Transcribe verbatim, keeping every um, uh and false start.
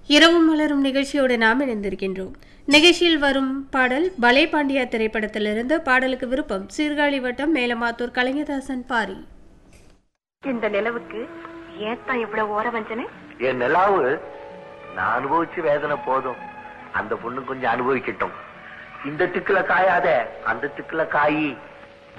இரவும் மலரும் நிகழ்ச்சியோடு நாம் இணைந்திருக்கின்றோம். நிகழ்ச்சியில் வரும் பாடல் பலே பாண்டியா திரைப்படத்திலிருந்து. பாடலுக்கு விருப்பம் சீர்காழி வட்டம் மேலமாத்தூர் கலைஞதாசன் பாரி. இந்த நிலவுக்கு ஏத்தான் இவ்வளவு ஓர வஞ்சனை? என் நிலாவு நான் அனுபவிச்சு வேதனை போதும், அந்த பொண்ணு கொஞ்சம் அனுபவிக்கட்டும். இந்த திக்குல காயாத அந்த திக்குல காயி